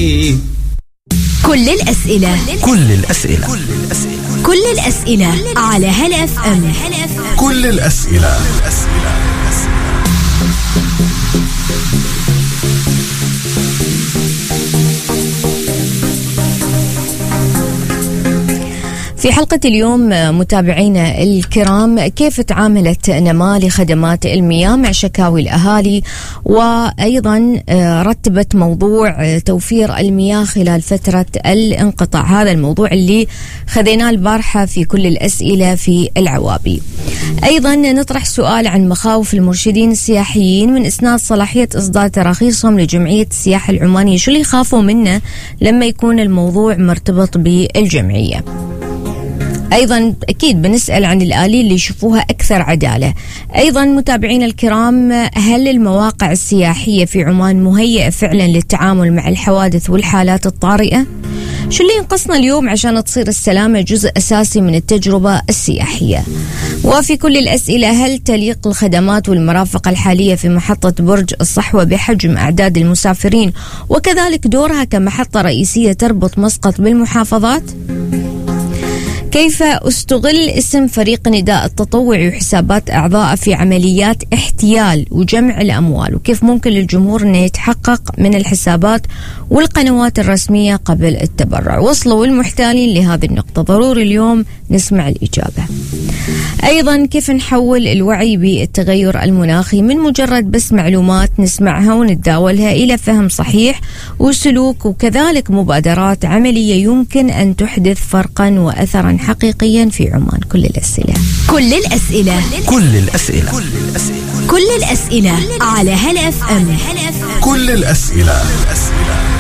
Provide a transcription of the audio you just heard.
كل الأسئلة على هلا اف ام. كل الأسئلة. في حلقة اليوم متابعينا الكرام، كيف تعاملت نمال خدمات المياه مع شكاوي الأهالي، وأيضا رتبت موضوع توفير المياه خلال فترة الانقطاع. هذا الموضوع اللي خذيناه البارحة في كل الأسئلة في العوابي. أيضا نطرح سؤال عن مخاوف المرشدين السياحيين من إسناد صلاحية إصدار تراخيصهم لجمعية السياحة العمانية، شو اللي يخافوا منه لما يكون الموضوع مرتبط بالجمعية. أيضا أكيد بنسأل عن الآلية اللي يشوفوها أكثر عدالة. أيضا متابعين الكرام، هل المواقع السياحية في عمان مهيئة فعلا للتعامل مع الحوادث والحالات الطارئة؟ شو اللي ينقصنا اليوم عشان تصير السلامة جزء أساسي من التجربة السياحية؟ وفي كل الأسئلة، هل تليق الخدمات والمرافق الحالية في محطة برج الصحوة بحجم أعداد المسافرين، وكذلك دورها كمحطة رئيسية تربط مسقط بالمحافظات؟ كيف استغل اسم فريق نداء التطوعي وحسابات أعضاء في عمليات احتيال وجمع الأموال، وكيف ممكن للجمهور أن يتحقق من الحسابات والقنوات الرسمية قبل التبرع؟ وصلوا المحتالين لهذه النقطة، ضروري اليوم نسمع الإجابة. أيضا كيف نحول الوعي بالتغير المناخي من مجرد بس معلومات نسمعها ونتداولها إلى فهم صحيح وسلوك، وكذلك مبادرات عملية يمكن أن تحدث فرقا وأثرا حقيقيا في عمان. كل الأسئلة على هلا اف ام. كل الأسئلة.